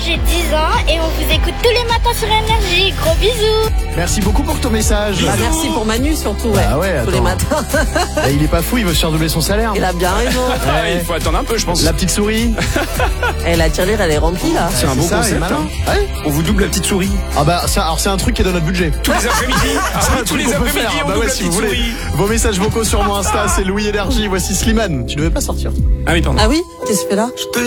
j'ai 10 ans et on vous écoute tous les matins sur Énergie. Gros bisous. Merci beaucoup pour ton message. Bah, merci pour Manu surtout, Ah ouais, tous les attends. matins. Il est pas fou, il veut se faire doubler son salaire. Il a bien raison. Ouais, il faut attendre un peu, je pense. La petite souris. Et la tirelire, elle est remplie là. C'est un bon ça, il est concept. malin. hein. Ouais. On vous double la petite souris. Ah bah ça, alors c'est un truc qui est dans notre budget. Tous les après-midi. C'est un tous truc les qu'on peut après-midi, faire. on Bah double ouais, la si vous petite voulez. souris. Vos messages vocaux sur mon Insta, c'est Louis Énergie. Voici Slimane. Tu devais pas sortir. Ah oui, pardon. Ah oui, qu'est-ce que tu fais là?